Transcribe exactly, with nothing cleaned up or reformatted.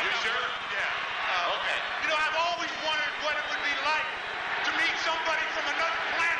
You sure? Yeah. Uh, Okay. You know, I've always wondered what it would be like to meet somebody from another planet.